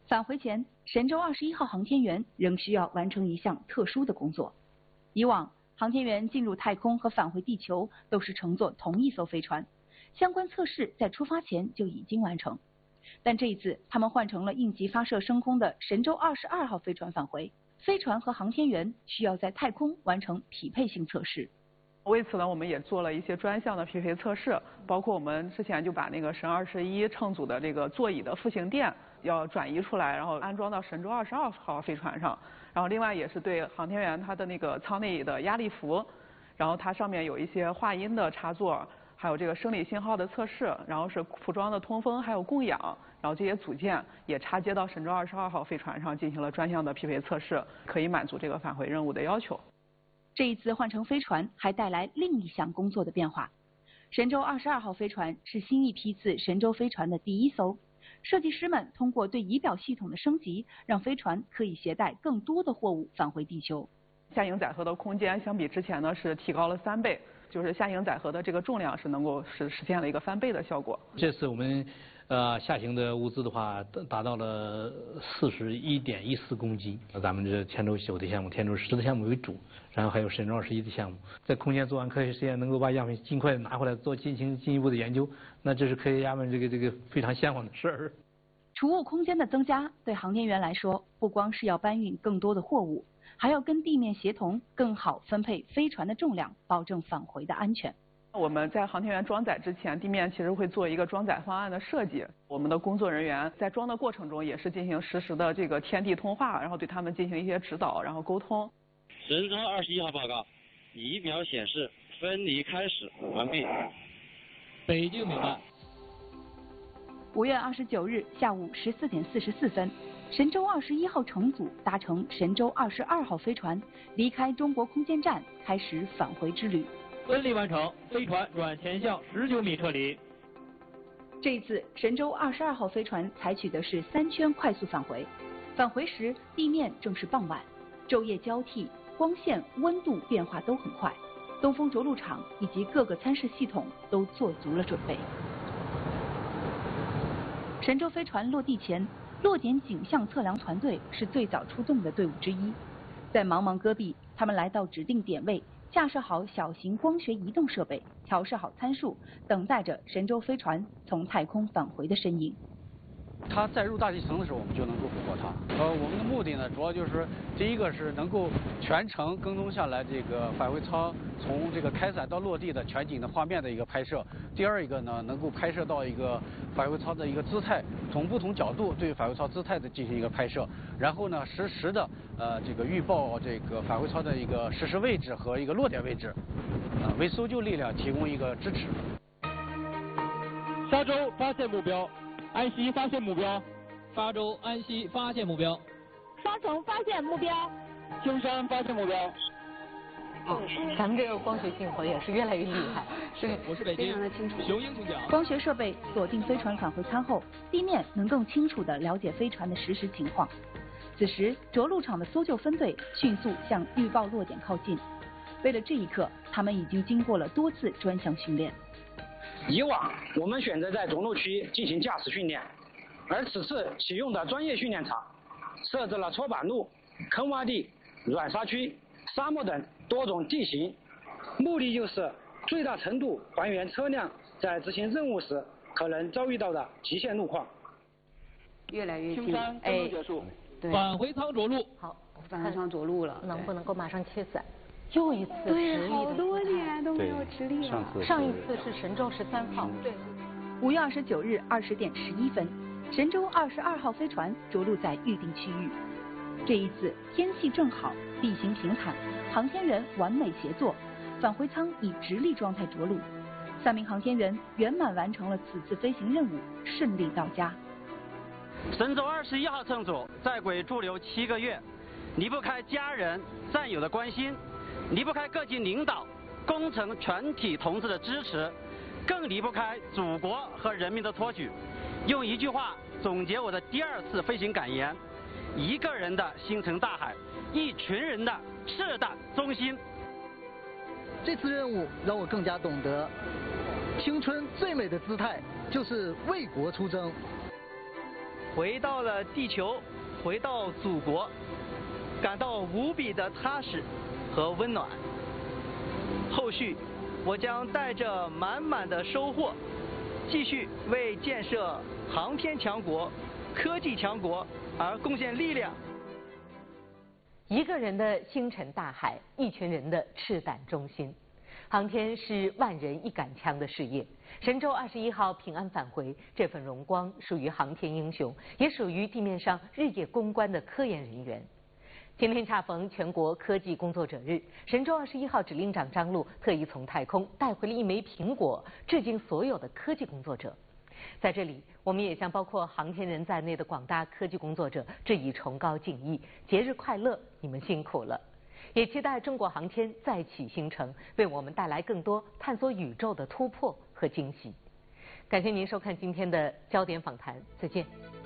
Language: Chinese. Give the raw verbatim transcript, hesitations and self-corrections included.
返回前，神舟二十一号航天员仍需要完成一项特殊的工作。以往，航天员进入太空和返回地球都是乘坐同一艘飞船，相关测试在出发前就已经完成。但这一次，他们换成了应急发射升空的神舟二十二号飞船返回，飞船和航天员需要在太空完成匹配性测试。 为此呢，我们也做了一些专项的匹配测试，包括我们之前就把那个神二十一乘组的这个座椅的复形垫要转移出来，然后安装到神舟二十二号飞船上。然后另外也是对航天员他的那个舱内的压力服，然后它上面有一些话音的插座，还有这个生理信号的测试，然后是服装的通风还有供氧，然后这些组件也插接到神舟二十二号飞船上进行了专项的匹配测试，可以满足这个返回任务的要求。 这一次换成飞船还带来另一项工作的变化。神舟二十二号飞船是新一批次神舟飞船的第一艘，设计师们通过对仪表系统的升级，让飞船可以携带更多的货物返回地球。 下行载荷的空间相比之前呢是提高了三倍，就是下行载荷的这个重量是能够实实现了一个翻倍的效果。 这次我们呃下行的物资的话达到了四十一点一四公斤。咱们这天舟九的项目、天舟十的项目为主，然后还有神舟二十一的项目，在空间做完科学实验，能够把样品尽快拿回来做进行进一步的研究，那这是科学家们这个这个非常向往的事儿。 储物空间的增加对航天员来说，不光是要搬运更多的货物，还要跟地面协同，更好分配飞船的重量，保证返回的安全。 我们在航天员装载之前，地面其实会做一个装载方案的设计。我们的工作人员在装的过程中，也是进行实时的这个天地通话，然后对他们进行一些指导，然后沟通。 神舟二十一号报告，仪表显示分离开始完毕。 北京明白。 五月二十九日下午十四点四十四分，神舟二十一号乘组搭乘神舟二十二号飞船，离开中国空间站，开始返回之旅。 分离完成，飞船转前向十九米撤离。 这一次，神舟二十二号飞船采取的是三圈快速返回。返回时，地面正是傍晚，昼夜交替，光线、温度变化都很快。东风着陆场以及各个参试系统都做足了准备。神舟飞船落地前，落点景象测量团队是最早出动的队伍之一。在茫茫戈壁，他们来到指定点位，架设好小型光学移动设备，调试好参数，等待着神舟飞船从太空返回的身影。 它在入大气层的时候，我们就能够捕获它。呃，我们的目的呢，主要就是第一个是能够全程跟踪下来这个返回舱从这个开伞到落地的全景的画面的一个拍摄。第二一个呢，能够拍摄到一个返回舱的一个姿态，从不同角度对返回舱姿态的进行一个拍摄。然后呢，实时的呃这个预报这个返回舱的一个实时位置和一个落点位置，呃，为搜救力量提供一个支持。 沙洲发现目标。安西发现目标，沙洲安西发现目标， 双重发现目标， 青山发现目标。 哦，咱们这个光学镜头也是越来越厉害。 是，我是北京， 非常的清楚。 雄鹰请讲。 光学设备锁定飞船返回舱后，地面能更清楚地了解飞船的实时情况。此时，着陆场的搜救分队迅速向预报落点靠近。为了这一刻，他们已经经过了多次专项训练。 以往我们选择在着陆区进行驾驶训练，而此次启用的专业训练场，设置了搓板路、坑洼地、软沙区、沙漠等多种地形，目的就是最大程度还原车辆在执行任务时可能遭遇到的极限路况。 越来越近， 青山登陆结束， 对， 返回舱着陆。 好， 返回舱着陆了， 能不能够马上切伞？又一次直立的对，好多年都没有直立了。 上一次是神舟十三号。 对。 五月二十九日二十点十一分，神舟二十二号飞船着陆在预定区域。这一次天气正好，地形平坦，航天员完美协作，返回舱以直立状态着陆。三名航天员圆满完成了此次飞行任务，顺利到家。 神舟二十一号乘组在轨驻留七个月，离不开家人、战友的关心。离不开各级领导、工程全体同志的支持，更离不开祖国和人民的托举。用一句话总结我的第二次飞行感言：一个人的星辰大海，一群人的赤胆忠心。 这次任务让我更加懂得，青春最美的姿态就是为国出征。 回到了地球，回到祖国，感到无比的踏实和温暖。后续我将带着满满的收获，继续为建设航天强国、科技强国而贡献力量。 一个人的星辰大海，一群人的赤胆忠心。航天是万人一杆枪的事业。神舟二十一号平安返回，这份荣光属于航天英雄，也属于地面上日夜攻关的科研人员。今天恰逢全国科技工作者日，神舟二十一号指令长张陆特意从太空带回了一枚苹果，致敬所有的科技工作者。在这里，我们也向包括航天人在内的广大科技工作者致以崇高敬意，节日快乐，你们辛苦了！也期待中国航天再起星程，为我们带来更多探索宇宙的突破和惊喜。感谢您收看今天的焦点访谈，再见。